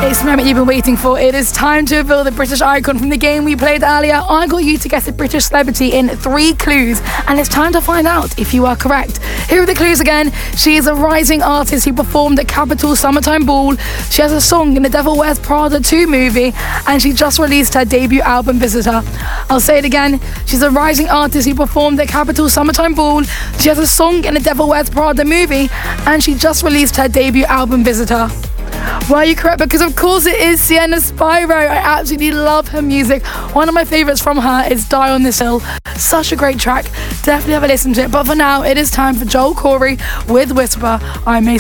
It's the moment you've been waiting for. It is time to reveal the British icon from the game we played earlier. I got you to guess a British celebrity in 3 clues, and it's time to find out if you are correct. Here are the clues again. She is a rising artist who performed at Capitol Summertime Ball. She has a song in the Devil Wears Prada 2 movie, and she just released her debut album, Visitor. I'll say it again. She's a rising artist who performed at Capitol Summertime Ball. She has a song in the Devil Wears Prada movie, and she just released her debut album, Visitor. Why are you correct? Because of course it is Sienna Spyro. I absolutely love her music. One of my favourites from her is Die on This Hill. Such a great track. Definitely have a listen to it. But for now, it is time for Joel Corey with Whisper. I May